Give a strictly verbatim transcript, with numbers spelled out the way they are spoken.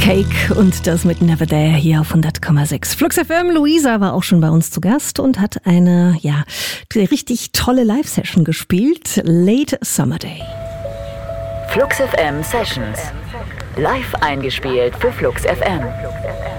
Cake und das mit Never There hier auf hundert Komma sechs. Flux F M, Luisa war auch schon bei uns zu Gast und hat eine, ja, richtig tolle Live-Session gespielt. Late Summer Day. Flux F M Sessions. Live eingespielt für Flux F M.